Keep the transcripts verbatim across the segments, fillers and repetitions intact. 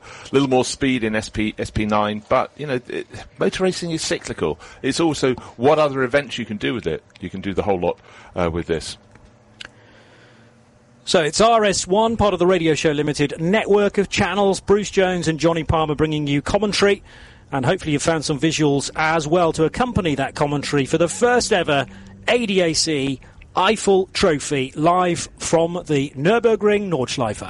little more speed in S P S P nine, but, you know, it, motor racing is cyclical. It's also what other events you can do with it. You can do the whole lot uh, with this. So it's R S one, part of the Radio Show Limited network of channels. Bruce Jones and Johnny Palmer bringing you commentary. And hopefully you've found some visuals as well to accompany that commentary for the first ever A D A C Eiffel Trophy live from the Nürburgring Nordschleife.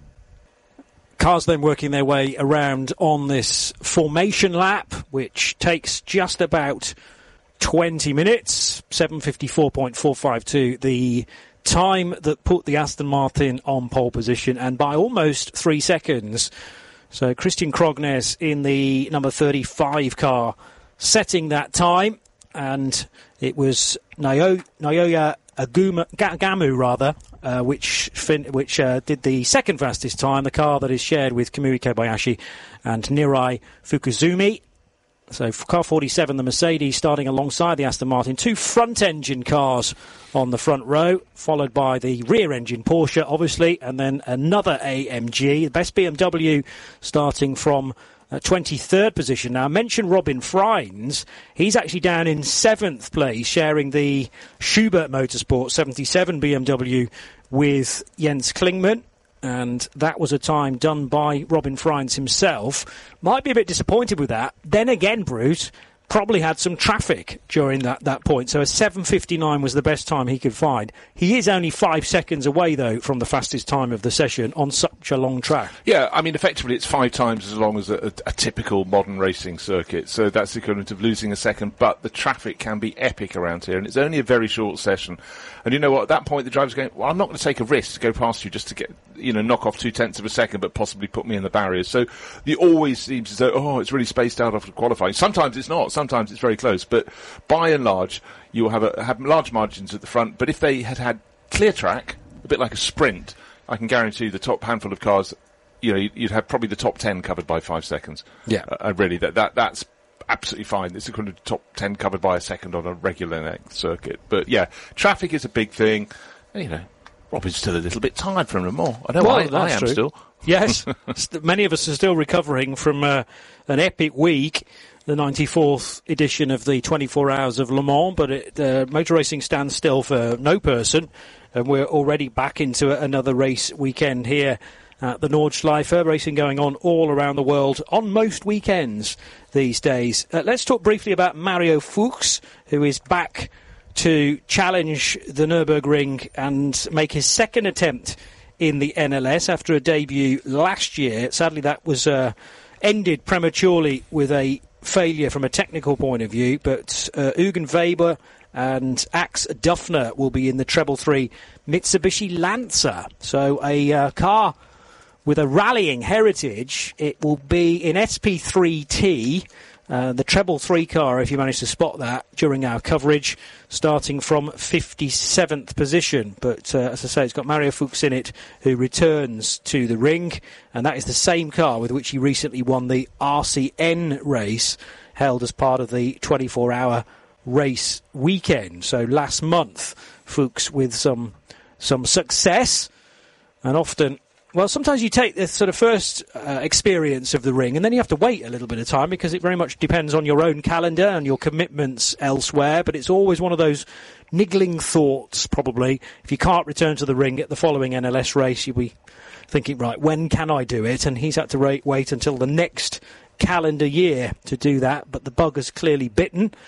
Cars then working their way around on this formation lap, which takes just about twenty minutes, seven fifty-four point four five two, the time that put the Aston Martin on pole position, and by almost three seconds. So Christian Krognes in the number thirty-five car setting that time, and it was Naoya, Naoya Aguma, Gamu rather, uh, which fin- which uh, did the second fastest time, the car that is shared with Kamui Kobayashi and Nirai Fukuzumi. So car forty-seven, the Mercedes, starting alongside the Aston Martin. Two front-engine cars on the front row, followed by the rear-engine Porsche, obviously, and then another A M G. The best B M W starting from uh, twenty-third position. Now, I mentioned Robin Freins. He's actually down in seventh place, sharing the Schubert Motorsport seventy-seven B M W with Jens Klingmann. And that was a time done by Robin Freins himself. Might be a bit disappointed with that. Then again, Bruce probably had some traffic during that, that point. So a seven fifty-nine was the best time he could find. He is only five seconds away, though, from the fastest time of the session on such a long track. Yeah, I mean, effectively it's five times as long as a, a, a typical modern racing circuit. So that's the equivalent of losing a second. But the traffic can be epic around here, and it's only a very short session. And you know what? At that point, the driver's going, well, I'm not going to take a risk to go past you just to get, you know, knock off two tenths of a second, but possibly put me in the barriers. So it always seems as though, oh, it's really spaced out after qualifying. Sometimes it's not. Sometimes it's very close. But by and large, you'll have a, have large margins at the front. But if they had had clear track, a bit like a sprint, I can guarantee the top handful of cars, you know, you'd have probably the top ten covered by five seconds. Yeah. Uh, really, that, that, that's absolutely fine. It's equivalent to top ten covered by a second on a regular length circuit. But yeah, traffic is a big thing. You know, Robin's still a little bit tired from Le Mans. I know well, I, I am true. still. Yes, many of us are still recovering from uh, an epic week, the ninety-fourth edition of the twenty-four Hours of Le Mans, but it, uh, motor racing stands still for no person, and we're already back into another race weekend here at the Nordschleife. Racing going on all around the world on most weekends these days. Uh, let's talk briefly about Mario Fuchs, who is back to challenge the Nürburgring and make his second attempt in the N L S after a debut last year. Sadly, that was uh, ended prematurely with a failure from a technical point of view, but uh, Eugen Weber and Axe Duffner will be in the treble three Mitsubishi Lancer. So a uh, car with a rallying heritage. It will be in S P three T, uh, the treble three car, if you manage to spot that during our coverage, starting from fifty-seventh position. But uh, as I say, it's got Mario Fuchs in it, who returns to the ring, and that is the same car with which he recently won the R C N race, held as part of the twenty-four hour race weekend. So last month, Fuchs with some some success, and often, well, sometimes you take the sort of first uh, experience of the ring, and then you have to wait a little bit of time because it very much depends on your own calendar and your commitments elsewhere. But it's always one of those niggling thoughts, probably. If you can't return to the ring at the following N L S race, you'll be thinking, right, when can I do it? And he's had to ra- wait until the next calendar year to do that. But the bug has clearly bitten, and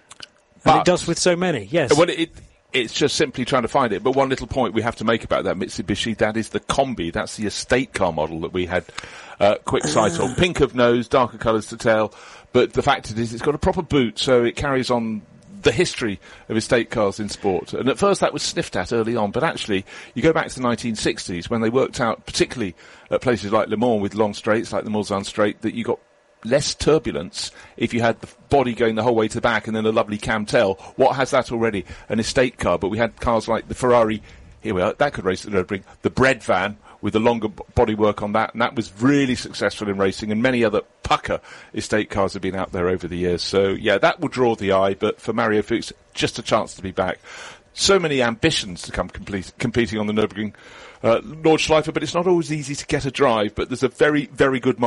but it does with so many. Yes. Well, it. It's just simply trying to find it. But one little point we have to make about that Mitsubishi, that is the Combi. That's the estate car model that we had uh, quick sight on. Pink of nose, darker colours to tail. But the fact is, it's got a proper boot, so it carries on the history of estate cars in sport. And at first that was sniffed at early on, but actually, you go back to the nineteen sixties when they worked out, particularly at places like Le Mans with long straights, like the Mulsanne Straight, that you got less turbulence if you had the body going the whole way to the back and then a lovely camtail. What has that already? An estate car. But we had cars like the Ferrari, here we are, that could race at the Nürburgring, the Bread Van with the longer b- bodywork on that, and that was really successful in racing, and many other pucker estate cars have been out there over the years. So, yeah, that will draw the eye, but for Mario Fuchs, just a chance to be back. So many ambitions to come complete, competing on the Nürburgring uh, Nordschleife, but it's not always easy to get a drive, but there's a very, very good